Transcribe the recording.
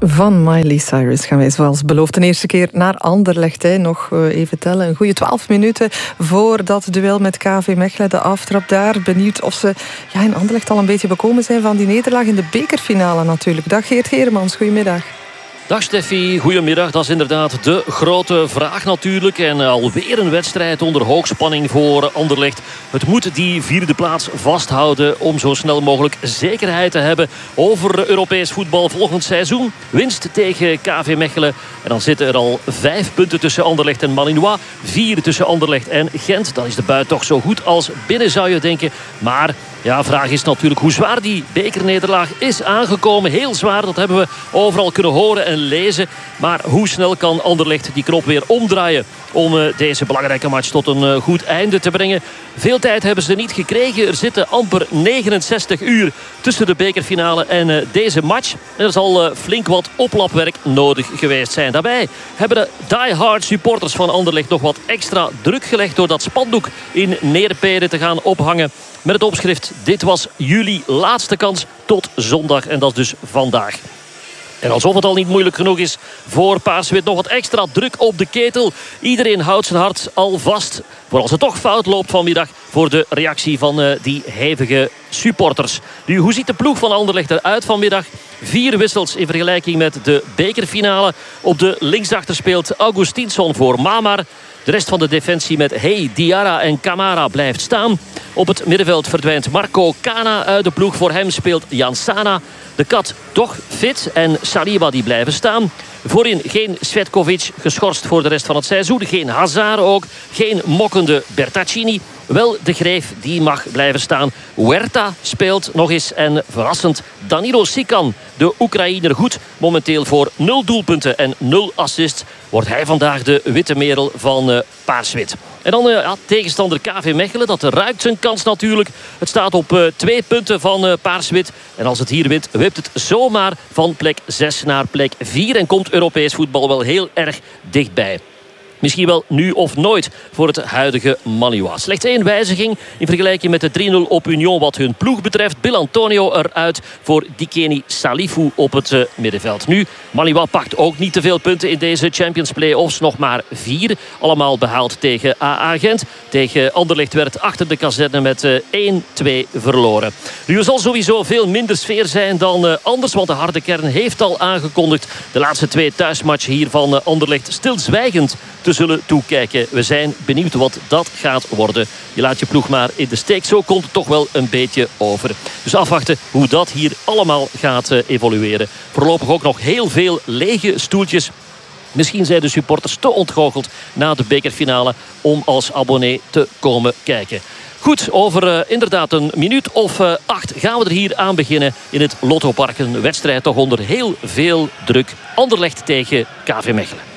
Van Miley Cyrus gaan wij zoals beloofd een eerste keer naar Anderlecht. Nog even tellen, een goede 12 minuten voor dat duel met KV Mechelen. De aftrap daar. Benieuwd of ze in Anderlecht al een beetje bekomen zijn van die nederlaag in de bekerfinale natuurlijk. Dag Geert Geremans, goedemiddag. Dag Steffi, goedemiddag. Dat is inderdaad de grote vraag natuurlijk. En alweer een wedstrijd onder hoogspanning voor Anderlecht. Het moet die vierde plaats vasthouden om zo snel mogelijk zekerheid te hebben over Europees voetbal volgend seizoen. Winst tegen KV Mechelen. En dan zitten er al 5 punten tussen Anderlecht en Malinois. 4 tussen Anderlecht en Gent. Dan is de buit toch zo goed als binnen, zou je denken. Maar ja, vraag is natuurlijk hoe zwaar die bekernederlaag is aangekomen. Heel zwaar, dat hebben we overal kunnen horen en lezen. Maar hoe snel kan Anderlecht die knop weer omdraaien om deze belangrijke match tot een goed einde te brengen? Veel tijd hebben ze niet gekregen. Er zitten amper 69 uur tussen de bekerfinale en deze match. En er zal flink wat oplapwerk nodig geweest zijn. Daarbij hebben de die-hard supporters van Anderlecht nog wat extra druk gelegd door dat spandoek in Neerpede te gaan ophangen. Met het opschrift: dit was jullie laatste kans tot zondag. En dat is dus vandaag. En alsof het al niet moeilijk genoeg is voor Paars-Wit, nog wat extra druk op de ketel. Iedereen houdt zijn hart al vast voor als het toch fout loopt vanmiddag voor de reactie van die hevige supporters. Nu, hoe ziet de ploeg van Anderlecht eruit vanmiddag? 4 wissels in vergelijking met de bekerfinale. Op de linksachter speelt Augustinsson voor Mamar. De rest van de defensie met Hey, Diarra en Camara blijft staan. Op het middenveld verdwijnt Marco Cana uit de ploeg. Voor hem speelt Jansana. De Kat toch fit en Saliba die blijven staan. Voorin geen Svetkovic, geschorst voor de rest van het seizoen. Geen Hazard ook. Geen mokkende Bertaccini. Wel de Greef, die mag blijven staan. Huerta speelt nog eens. En verrassend Danilo Sikan, de Oekraïner, goed. Momenteel voor 0 doelpunten en 0 assists. Wordt hij vandaag de witte merel van Paars-Wit. En dan tegenstander KV Mechelen. Dat ruikt zijn kans natuurlijk. Het staat op 2 punten van Paars-Wit. En als het hier wint, wipt het zomaar van plek 6 naar plek 4. En komt Europees voetbal wel heel erg dichtbij. Misschien wel nu of nooit voor het huidige Malinois. Slechts 1 wijziging in vergelijking met de 3-0 op Union wat hun ploeg betreft. Bill Antonio eruit voor Dikeni Salifou op het middenveld. Nu, Malinois pakt ook niet te veel punten in deze Champions Play-offs. Nog maar 4. Allemaal behaald tegen AA Gent. Tegen Anderlecht werd achter de kazerne met 1-2 verloren. Nu, er zal sowieso veel minder sfeer zijn dan anders. Want de harde kern heeft al aangekondigd de laatste 2 thuismatchen hier van Anderlecht stilzwijgend te zullen toekijken. We zijn benieuwd wat dat gaat worden. Je laat je ploeg maar in de steek. Zo komt het toch wel een beetje over. Dus afwachten hoe dat hier allemaal gaat evolueren. Voorlopig ook nog heel veel lege stoeltjes. Misschien zijn de supporters te ontgoocheld na de bekerfinale om als abonnee te komen kijken. Goed, over inderdaad een minuut of 8 gaan we er hier aan beginnen in het Lottopark. Een wedstrijd toch onder heel veel druk. Anderlecht tegen KV Mechelen.